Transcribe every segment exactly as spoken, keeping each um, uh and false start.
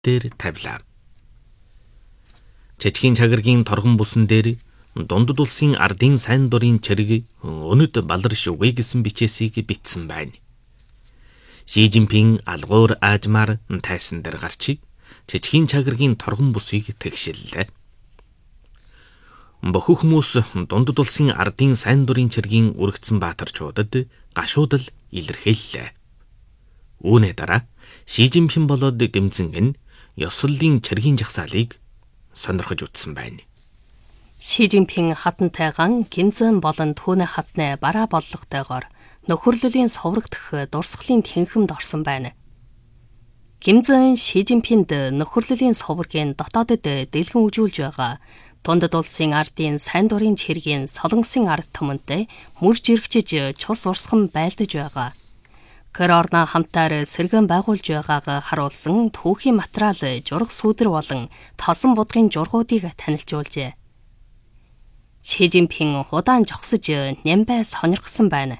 дээр тавилаа. Жижигхэн чагиргийн торгон бусан дээр дундад улсын ардын сайн дурын чирэг өнөд баларш үгүй гэсэн бичээсийг бичсэн байна. Ши Жинпин алгуур аажмаар тайсан дээр гарч жижигхэн чагиргийн торгон бусыг тэгшиллээ. Боху хүмүүс дундад улсын ардын сайн дурын чиргийн үргэцэн баатарчуудад гашуудал илэрхийллээ. Үүний дараа Ши Жинпин болоод гэмзэн нь ёслолын чиргийн жагсаалыг сонирхож үзсэн байна. Ши Жинпин хатантайган гэмзэн болон түүний хатны бараа боллоготойгоор нөхөрлөлийн суврагдах дурсгалын тэнхимд орсон байна. Гэмзэн Ши Жинпинд нөхөрлөлийн сувргийн дотоодод дэлгэн үжүүлж байгаа дундад улсын ардын сайн дурын чиргийн солонгосын ард түмэнтэй мөр жирэгчиж цус урсган байлдаж байгаа. Корорна хамтаар сэргэн байгуулж байгааг харуулсан түүхийн материал жураг сүүдэр болон тосон будгын жургуудыг танилцуулжээ. Ши Жинпин удаан жогсож нямбай сонирхсан байна.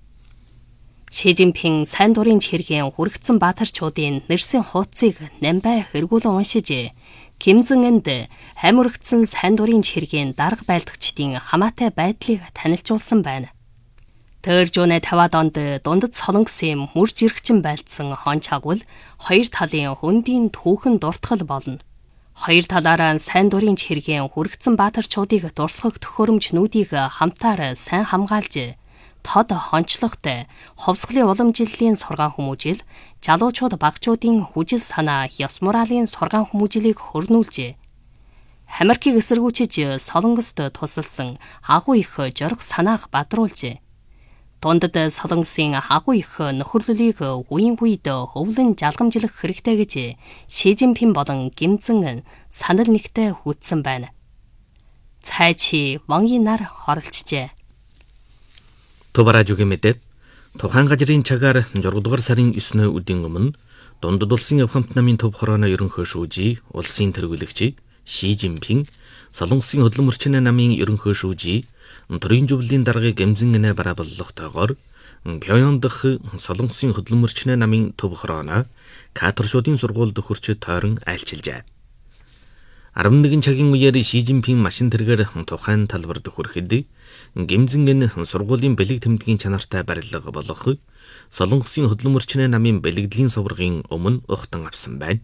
Ши Жинпин сайн дурын чиргийн хүрэгцэн баатарчуудын нэрсийн хуудсыг нямбай хэрэгүүлэн уншиж Гэмзэнд хамиргдсан сайн дурын чиргийн дарга байлдагчдын хамаатай байдлыг танилцуулсан байна. Тойржууны таваад онд дундад солонгосын мөр жирэгчин байлдсан хон чагвал хоёр талын хөндийн түүхэн дуртгал болно. Хоёр талаараа сайн дурын чиргийн хүрэгцэн баатарчуудыг дурсгах төхөөрөмжнүүдийг хамтаар сайн хамгаалж тод хончлогтой ховсголын уламжлалын сургаан хүмүүжил, жалуучууд багчуудын хүжил санаа, ёс моралын сургаан хүмүүжлийг хөрнүүлжээ. Америкийг эсэргүүцэж солонгост тусалсан агуу их жорог санаах бадруулжээ. Дундад солонгосын агуу их нөхөрлөлийг үеийн үед өвлөн жалгамжлах хэрэгтэй гэж Ши Жинпин болон Гэмзэн санал нэгтээ хүдсэн байна. Цай Чи Вангийн нар оролцжээ. Тубаражугийн мэдээ тухайн газрын цагаар журга дугаар сарын есний өдрийн өмнө дундад улсын авхамт намын төв хорооны ерөнхий шүүжий, улсын тэргүүлэгч Ши Жинпин, солонгосын хөдлөн мөрчнө намын ерөнхий шүүжий, төрийн зөвлөлийн даргыг Гэмзэн гэнэ бараа боллоготойгоор Пёйон дахь солонгосын хөдлөн мөрчнө намын төв хорооно каторшуудын сургуульд хөрч тойрон айлчилжээ. арван нэгэн цагийн үеэр Ши Жинпин машин тэргээр тухайн талбарт хүрэхэд Гэмзэн нь сургуулийн бэлэг тэмдгийн чанартай барилга болох солонгосын хөдлөн мөрчнө намын бэлэгдлийн суврагын өмнө ухтан авсан байна.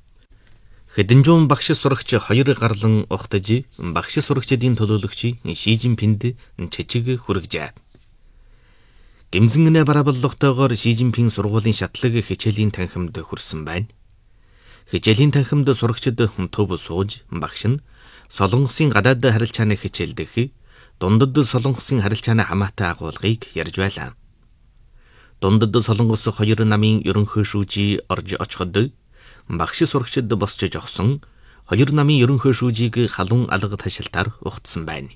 Хэдэн зуун багш сурагч хоёр гарлан ухтаж багш сурагчдын төлөөлөгч Ши Жинпинд чичиг хүргэжээ. Гэмзэн нь бараа боллоготойгоор Ши Жинпин сургуулийн шатлаг хичээлийн танхимд хүрсэн байна. Хичээлийн танхимд сурагчид төв сууж багш нь солонгосын гадаад харилцааны хичээлдэх дундад солонгосын харилцааны хамаатай агуулгыг ярьж байлаа. Дундад солонгос хоёр намын ерөнхий шүүжий орж очиход багш сурагчид босч жогсон хоёр намын ерөнхий шүүжийг халуун алга ташилтаар ухтсан байна.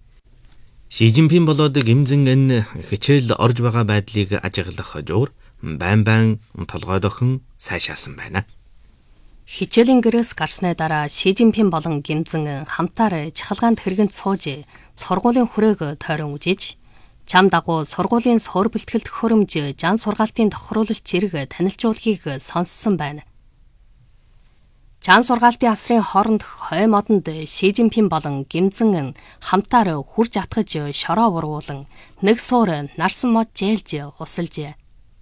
Ши Жинпин болоод Гэмзэн нь хичээл орж байгаа байдлыг ажиглах жуур байн байн толгой дохин сайшаасан байна. Хичээлийн гэрээс гарсны дараа Ши Жинпин болон Гэмзэн хамтаар чахалгаанд хэрэгэнд сууж сургуулийн хүрээг тойрон үжиж, чам дагуу сургуулийн суур бэлтгэлт хөрөмж жан сургаалтын тохируулалт зэрэг танилцуулгыг сонссон байна. Жан сургаалтын асрын хооронд хой модонд Ши Жинпин болон Гэмзэн хамтаар хурж атгаж шороо ургуулan нэг суур нарсан мод жээлж усалжээ.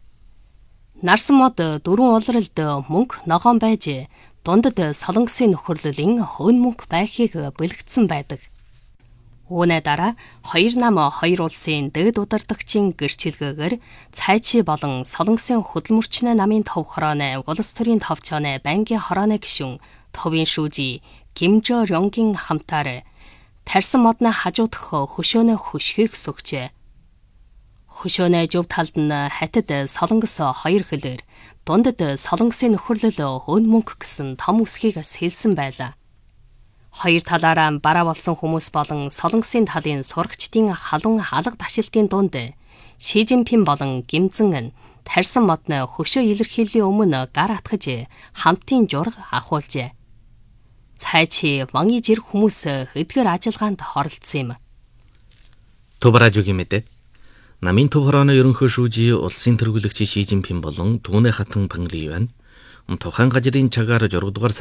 Нарсан мод дөрвөн улралд мөнгө ногоон байж дундад солонгосын нөхөрлөлийн хөн мөнгө байхыг бэлэгдсэн байдаг. Үүний дараа хоёр нам хоёр улсын дээд удирдагчийн гэрчилгээгээр Цай Чи болон солонгосын хөдөлмөрчнө намын төв хорооны улс төрийн товчооны байнгын хорооны гишүүн товын шүүжий Ким Жо Рёнгийн хамтаар тарьсан модны хажуудах хөшөөнө хөшгийг сүгчээ. Хөшөөнө зөв талд нь хатад солонгос хоёр хөлөөр дундад солонгосын нөхөрлөл өн мөнгө гэсэн том үсгийг сэлсэн байлаа. Хоёр талаараа бараа болсон хүмүүс болон солонгосын талын сурагчдын халуун алга ташилтын дунд Ши Жинпин болон Гэмзэн нь тарьсан модны хөшөө илэрхийллийн өмнө гар атгаж хамтын жураг ахуулжээ. Цай Чи Вангийн жирэх хүмүүс эдгээр ажиллагаанд оролцсон юм. Тубаражугийн мэдээ намын төв хорооны ерөнхий шүүжий улсын тэргүүлэгч Ши Жинпин болон түүний хатан Пан Ли Юань тухайн газрын цагаар зураг дугаар